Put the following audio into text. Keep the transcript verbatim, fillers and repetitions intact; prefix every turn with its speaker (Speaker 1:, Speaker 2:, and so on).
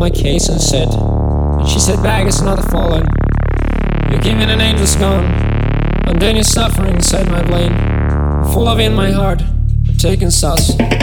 Speaker 1: my case and said, and she said, bag is not a fallen. You're giving an angel's gone. And then you're suffering inside my brain. Full of in my heart, taking sauce.